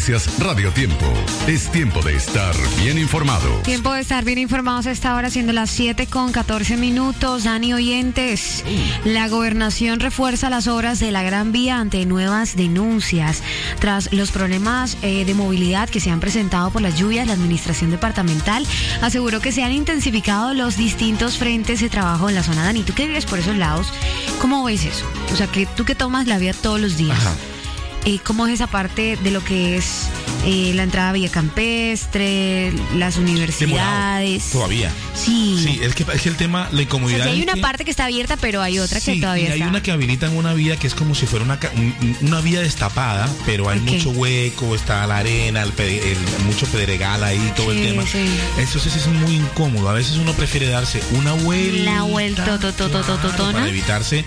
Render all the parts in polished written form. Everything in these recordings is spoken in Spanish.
Noticias Radio Tiempo. Es tiempo de estar bien informado. Tiempo de estar bien informados a esta hora, siendo las 7:14. Dani, oyentes, la gobernación refuerza las obras de la Gran Vía ante nuevas denuncias. Tras los problemas de movilidad que se han presentado por las lluvias, la administración departamental aseguró que se han intensificado los distintos frentes de trabajo en la zona. Dani, tú que vives por esos lados, ¿cómo ves eso? O sea, que tú que tomas la vía todos los días. Ajá. ¿Cómo es esa parte de lo que es la entrada a Villa Campestre, las universidades? Todavía. Sí. Es que el tema, la incomodidad. O sea, sí hay una que, parte que está abierta, pero hay otra que todavía y hay está. una que habilitan una vía que es como si fuera una vía destapada, pero hay mucho hueco, está la arena, mucho pedregal ahí, todo el tema. Sí. Entonces es muy incómodo. A veces uno prefiere darse una vuelta. La vuelta, para evitarse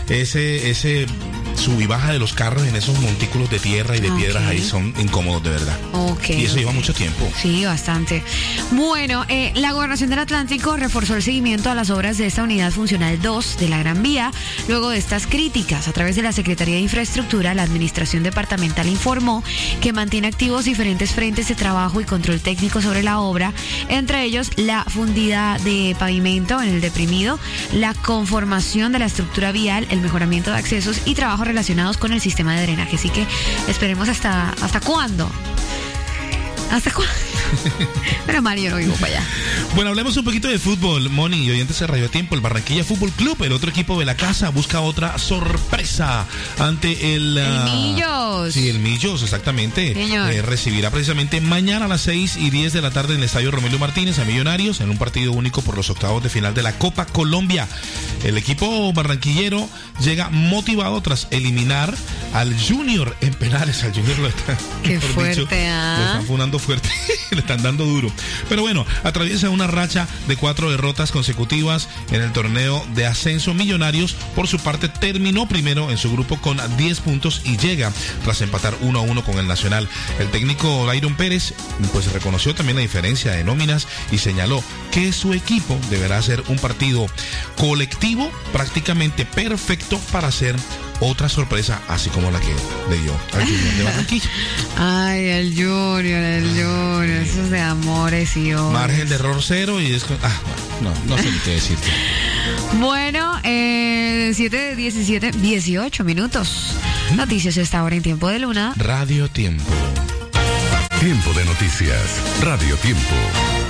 ese sub y baja de los carros en esos montículos de tierra y de piedras ahí son incómodos de verdad. Y eso lleva mucho tiempo. Sí, bastante. Bueno, la Gobernación del Atlántico reforzó el seguimiento a las obras de esta unidad funcional 2 de la Gran Vía. Luego de estas críticas, a través de la Secretaría de Infraestructura, la Administración Departamental informó que mantiene activos diferentes frentes de trabajo y control técnico sobre la obra, entre ellos la fundida de pavimento en el deprimido, la conformación de la estructura vial, el mejoramiento de accesos y trabajos relacionados con el sistema de drenaje. Así que esperemos hasta cuándo. ¿Hasta cuándo? Pero Mario, no vivo para allá. Bueno, hablemos un poquito de fútbol, Moni, y oyentes de Radio Tiempo. El Barranquilla Fútbol Club, el otro equipo de la casa, busca otra sorpresa ante el Millos. Sí, el Millos, exactamente. Recibirá precisamente mañana a las 6:10 de la tarde en el Estadio Romelio Martínez a Millonarios en un partido único por los octavos de final de la Copa Colombia. El equipo barranquillero llega motivado tras eliminar al Junior en penales. Al Junior lo está, qué fuerte, lo están funando fuerte. Le están dando duro. Pero bueno, atraviesa una racha de 4 derrotas consecutivas en el torneo de ascenso. Millonarios, por su parte, terminó primero en su grupo con 10 puntos y llega tras empatar 1-1 con el Nacional. El técnico Dairon Pérez pues reconoció también la diferencia de nóminas y señaló que su equipo deberá hacer un partido colectivo prácticamente perfecto para hacer otra sorpresa, así como la que le dio al Junior de Barranquilla. Ay, el Junior, esos de amores y odios. Margen de error 0 y es... no sé ni qué decirte. Bueno, 7:18. Noticias a esta hora en Tiempo de Luna. Radio Tiempo. Tiempo de noticias. Radio Tiempo.